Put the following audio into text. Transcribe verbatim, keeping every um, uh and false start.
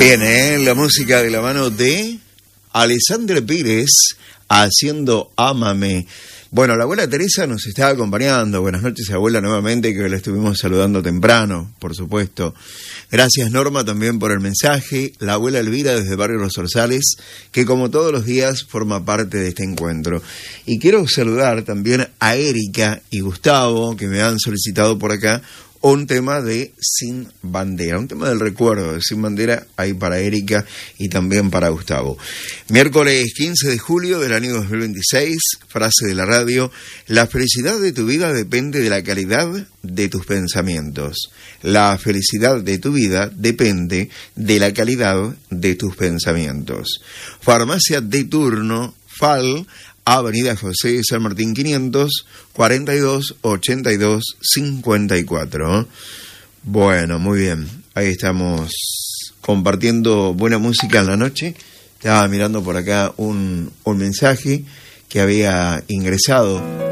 Bien, ¿eh? La música de la mano de Alessandra Pires haciendo Ámame. Bueno, la abuela Teresa nos está acompañando. Buenas noches, abuela, nuevamente, que la estuvimos saludando temprano, por supuesto. Gracias, Norma, también por el mensaje. La abuela Elvira desde Barrio Los Orzales, que como todos los días forma parte de este encuentro. Y quiero saludar también a Erika y Gustavo, que me han solicitado por acá un tema de Sin Bandera, un tema del recuerdo de Sin Bandera, ahí para Erika y también para Gustavo. Miércoles quince de julio del año dos mil veintiséis, frase de la radio: la felicidad de tu vida depende de la calidad de tus pensamientos. La felicidad de tu vida depende de la calidad de tus pensamientos. Farmacia de turno, F A L, Avenida José San Martín quinientos, cuarenta y dos, ochenta y dos, cincuenta y cuatro. Bueno, muy bien. Ahí estamos compartiendo buena música en la noche. Estaba mirando por acá un, un mensaje que había ingresado